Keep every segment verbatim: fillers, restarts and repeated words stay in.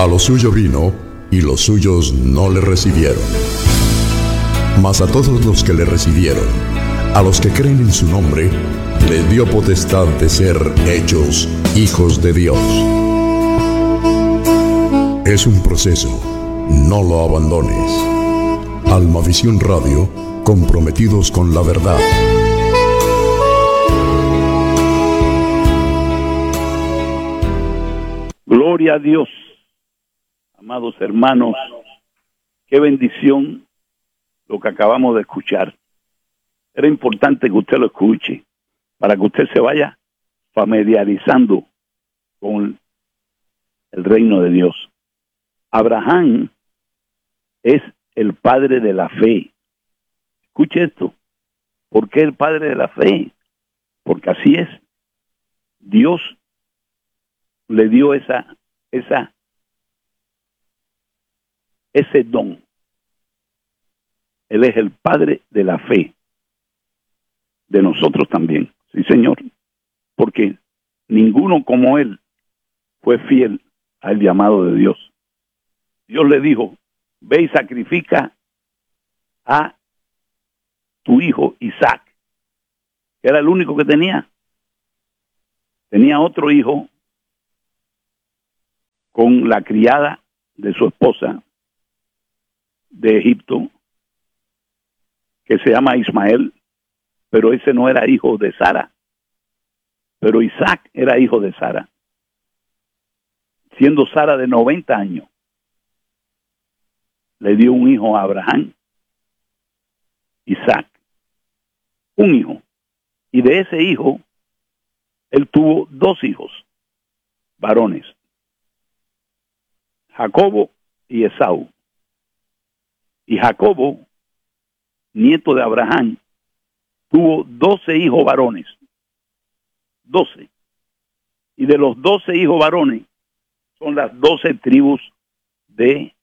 A lo suyo vino, y los suyos no le recibieron. Mas a todos los que le recibieron, a los que creen en su nombre, les dio potestad de ser hechos hijos de Dios. Es un proceso, no lo abandones. Almavisión Radio, comprometidos con la verdad. Gloria a Dios, amados hermanos, qué bendición lo que acabamos de escuchar. Era importante que usted lo escuche, para que usted se vaya familiarizando con el reino de Dios. Abraham es el padre de la fe. Escuche esto. ¿Por qué el padre de la fe? Porque así es. Dios le dio esa, esa, ese don. Él es el padre de la fe. De nosotros también. Sí, Señor. Porque ninguno como él fue fiel al llamado de Dios. Dios le dijo, ve y sacrifica a tu hijo Isaac, que era el único que tenía. Tenía otro hijo con la criada de su esposa de Egipto, que se llama Ismael, pero ese no era hijo de Sara. Pero Isaac era hijo de Sara, siendo Sara de noventa años. Le dio un hijo a Abraham, Isaac, un hijo. Y de ese hijo, él tuvo dos hijos, varones, Jacobo y Esaú. Y Jacobo, nieto de Abraham, tuvo doce hijos varones, doce. Y de los doce hijos varones, son las doce tribus de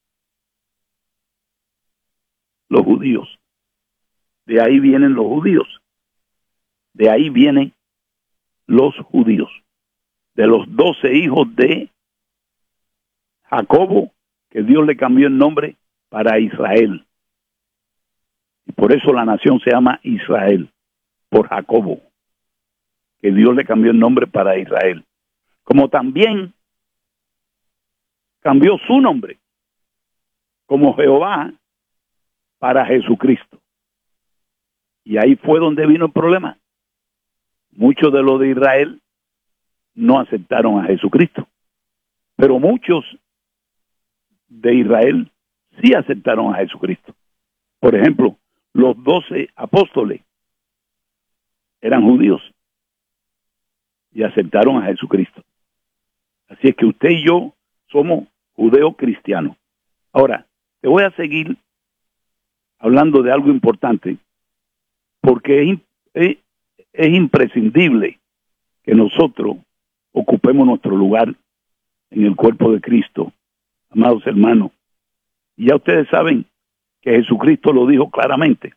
los judíos. De ahí vienen los judíos. De ahí vienen los judíos. De los doce hijos de Jacobo, que Dios le cambió el nombre para Israel. Y por eso la nación se llama Israel, por Jacobo, que Dios le cambió el nombre para Israel. Como también cambió su nombre, como Jehová, para Jesucristo. Y ahí fue donde vino el problema. Muchos de los de Israel no aceptaron a Jesucristo, pero muchos de Israel sí aceptaron a Jesucristo. Por ejemplo, los doce apóstoles eran judíos y aceptaron a Jesucristo. Así es que usted y yo somos judeos cristianos. Ahora, te voy a seguir hablando de algo importante, porque es, es, es imprescindible que nosotros ocupemos nuestro lugar en el cuerpo de Cristo, amados hermanos. Y ya ustedes saben que Jesucristo lo dijo claramente.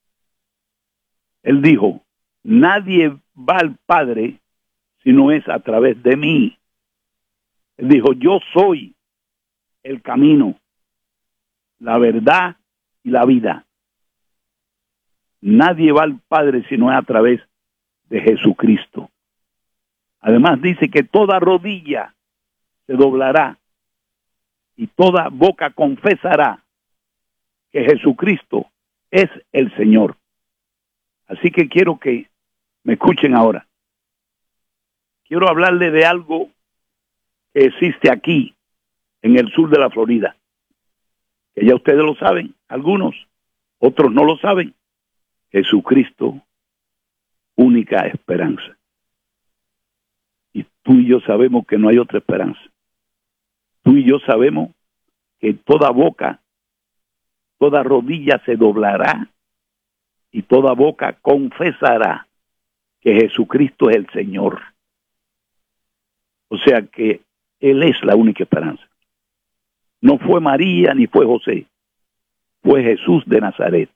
Él dijo, nadie va al Padre si no es a través de mí. Él dijo, yo soy el camino, la verdad y la vida. Nadie va al Padre si no es a través de Jesucristo. Además dice que toda rodilla se doblará y toda boca confesará que Jesucristo es el Señor. Así que quiero que me escuchen ahora. Quiero hablarle de algo que existe aquí, en el sur de la Florida, que ya ustedes lo saben, algunos, otros no lo saben. Jesucristo, única esperanza. Y tú y yo sabemos que no hay otra esperanza. Tú y yo sabemos que toda boca, toda rodilla se doblará y toda boca confesará que Jesucristo es el Señor. O sea que Él es la única esperanza. No fue María ni fue José, fue Jesús de Nazaret.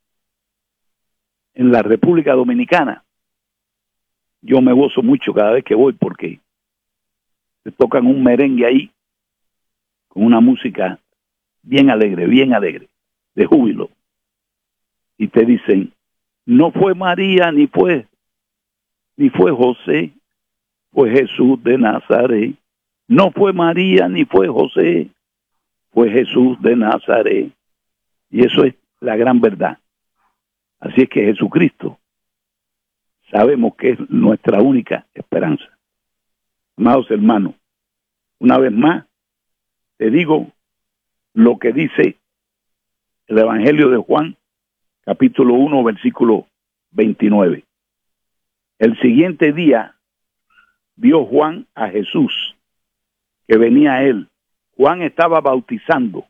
En la República Dominicana, yo me gozo mucho cada vez que voy porque se tocan un merengue ahí con una música bien alegre, bien alegre, de júbilo. Y te dicen, no fue María, ni fue, ni fue José, fue Jesús de Nazaret. No fue María, ni fue José, fue Jesús de Nazaret. Y eso es la gran verdad. Así es que Jesucristo, sabemos que es nuestra única esperanza. Amados hermanos, una vez más, te digo lo que dice el Evangelio de Juan, capítulo uno, versículo veintinueve. El siguiente día vio Juan a Jesús, que venía a él. Juan estaba bautizando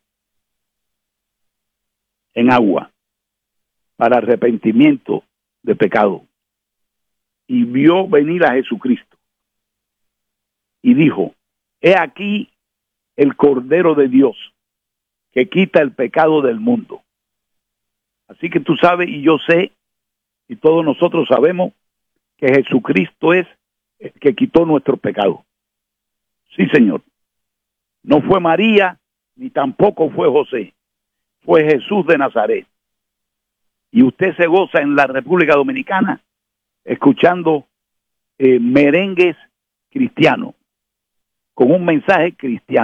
en agua para arrepentimiento de pecado. Y vio venir a Jesucristo. Y dijo, he aquí el Cordero de Dios, que quita el pecado del mundo. Así que tú sabes, y yo sé, y todos nosotros sabemos, que Jesucristo es el que quitó nuestro pecado. Sí, Señor. No fue María, ni tampoco fue José. Fue Jesús de Nazaret. Y usted se goza en la República Dominicana escuchando eh, merengues cristianos, con un mensaje cristiano.